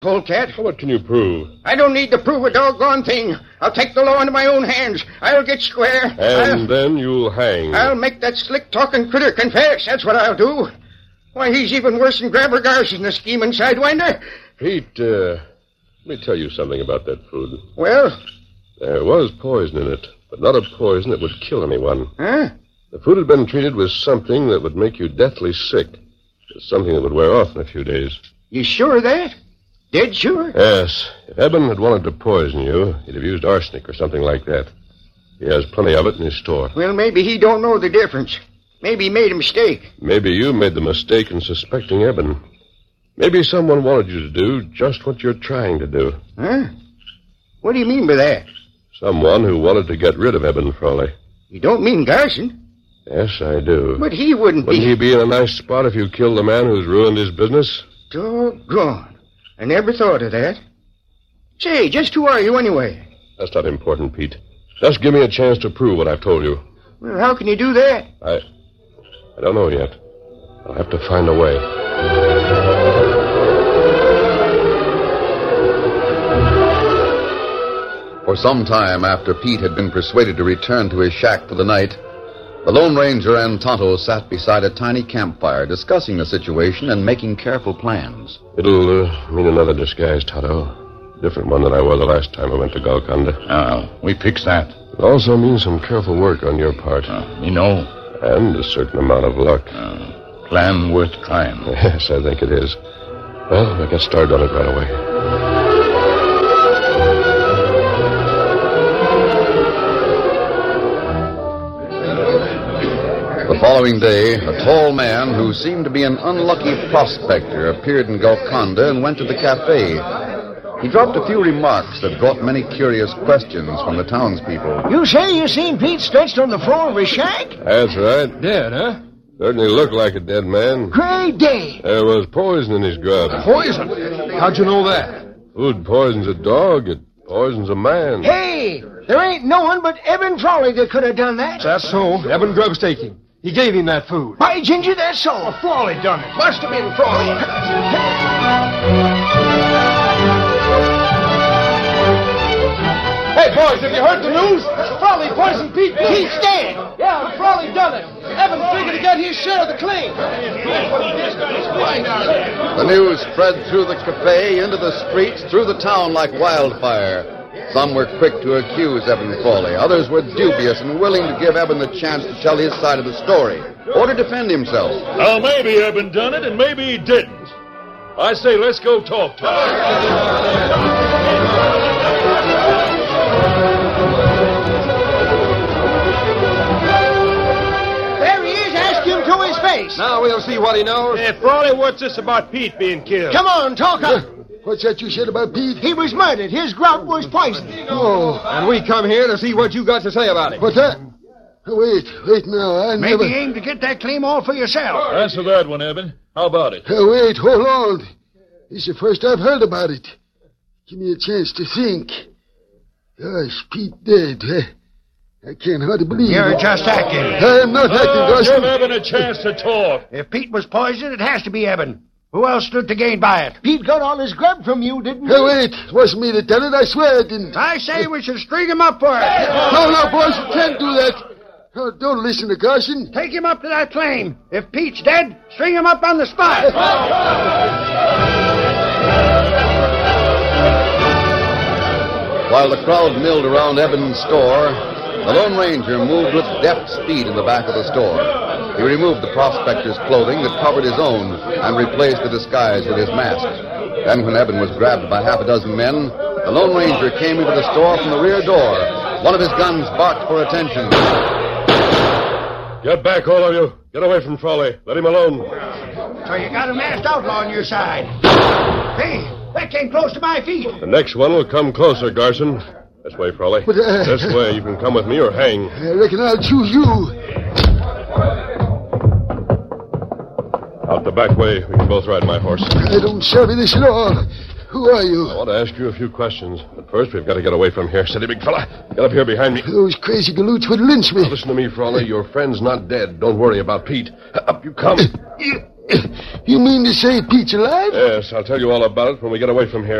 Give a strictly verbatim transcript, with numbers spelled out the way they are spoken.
Polecat. Well, what can you prove? I don't need to prove a doggone thing. I'll take the law into my own hands. I'll get square. And I'll, then you'll hang. I'll make that slick-talking critter confess. That's what I'll do. Why, he's even worse than Grabber Garson, the scheming sidewinder. Pete, uh, let me tell you something about that food. Well? There was poison in it, but not a poison that would kill anyone. Huh? The food had been treated with something that would make you deathly sick. Something that would wear off in a few days. You sure of that? Dead sure? Yes. If Eben had wanted to poison you, he'd have used arsenic or something like that. He has plenty of it in his store. Well, maybe he don't know the difference. Maybe he made a mistake. Maybe you made the mistake in suspecting Eben. Maybe someone wanted you to do just what you're trying to do. Huh? What do you mean by that? Someone who wanted to get rid of Eben Frawley. You don't mean Garson? Yes, I do. But he wouldn't Wouldn't be... he be in a nice spot if you killed the man who's ruined his business? Doggone. I never thought of that. Say, just who are you anyway? That's not important, Pete. Just give me a chance to prove what I've told you. Well, how can you do that? I... I don't know yet. I'll have to find a way. For some time after Pete had been persuaded to return to his shack for the night, the Lone Ranger and Tonto sat beside a tiny campfire discussing the situation and making careful plans. It'll uh, mean another disguise, Tonto. Different one than I wore the last time I went to Golconda. Oh, we fix that. It also means some careful work on your part. Uh, you know. And a certain amount of luck. Uh, plan worth trying. Yes, I think it is. Well, we'll get started on it right away. The following day, a tall man who seemed to be an unlucky prospector appeared in Golconda and went to the cafe. He dropped a few remarks that brought many curious questions from the townspeople. You say you seen Pete stretched on the floor of his shack? That's right. Dead, huh? Certainly looked like a dead man. Great day. There was poison in his grub. Poison? How'd you know that? Food poisons a dog, it poisons a man. Hey, there ain't no one but Eben Frawley that could have done that. That's so. Eben Grubb's taking. He gave him that food. By ginger, that's so. Oh, Frawley done it. Must have been Frawley. Hey, boys, have you heard the news? Frawley poisoned Pete. Pete's dead. Yeah, Frawley done it. Eben figured to get his share of the claim. The news spread through the cafe, into the streets, through the town like wildfire. Some were quick to accuse Eben Frawley. Others were dubious and willing to give Eben the chance to tell his side of the story or to defend himself. Well, maybe Eben done it and maybe he didn't. I say let's go talk to him. Now we'll see what he knows. Hey, Frawley, what's this about Pete being killed? Come on, talk up. What's that you said about Pete? He was murdered. His grub was poisoned. Oh. And we come here to see what you got to say about it. What's that? Oh, wait, wait now. I Maybe never... aim to get that claim all for yourself. Answer that one, Eben. How about it? Oh, wait, hold on. This is the first I've heard about it. Give me a chance to think. Gosh, Pete dead. Huh? I can't hardly believe You're it. just acting. I'm not acting, Uh, Garson. give Eben a chance to talk. If Pete was poisoned, it has to be Eben. Who else stood to gain by it? Pete got all his grub from you, didn't he? Hey, wait. It wasn't me that done it. I swear I didn't. I say we should string him up for it. No, no, boys, you can't do that. Oh, don't listen to Garson. Take him up to that claim. If Pete's dead, string him up on the spot. While the crowd milled around Eben's store, the Lone Ranger moved with deft speed in the back of the store. He removed the prospector's clothing that covered his own and replaced the disguise with his mask. Then when Eben was grabbed by half a dozen men, the Lone Ranger came into the store from the rear door. One of his guns barked for attention. Get back, all of you. Get away from Frawley. Let him alone. So you got a masked outlaw on your side. Hey, that came close to my feet. The next one will come closer, Garson. This way, Frawley. But, uh, this way. You can come with me or hang. I reckon I'll choose you. Out the back way. We can both ride my horse. I don't savvy this at all. Who are you? I want to ask you a few questions. But first, we've got to get away from here. Steady, big fella. Get up here behind me. Those crazy galoots would lynch me. Now, listen to me, Frawley. Your friend's not dead. Don't worry about Pete. Up you come. You mean to say Pete's alive? Yes, I'll tell you all about it when we get away from here.